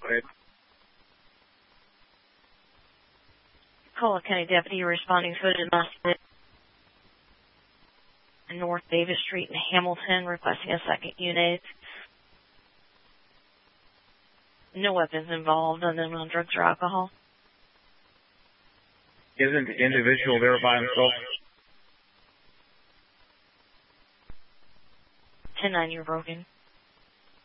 Right. Collier County deputy responding to an arrest in North Davis Street in Hamilton, requesting a second unit. No weapons involved, unknown drugs or alcohol. Isn't the individual there by himself? 10-9, you're broken.